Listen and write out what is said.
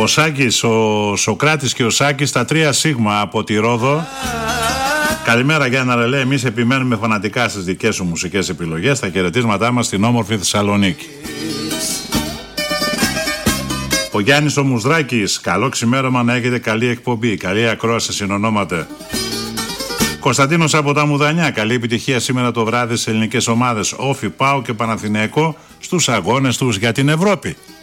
Ο Σάκης, ο Σοκράτης και ο Σάκης, τα 3 Σίγμα από τη Ρόδο. Καλημέρα Γιάννα Ρελέ, εμείς επιμένουμε φανατικά στις δικές σου μουσικές επιλογές. Τα χαιρετίσματά μας στην όμορφη Θεσσαλονίκη. Ο Γιάννης ο Μουσδράκης, καλό ξημέρωμα, να έχετε καλή εκπομπή, καλή ακρόαση συνονόματε. Κωνσταντίνος από τα Μουδανιά, καλή επιτυχία σήμερα το βράδυ στις ελληνικές ομάδες Όφι, ΠΑΟ και Παναθηναίκο στους αγώνες τους για την Ευρώπη.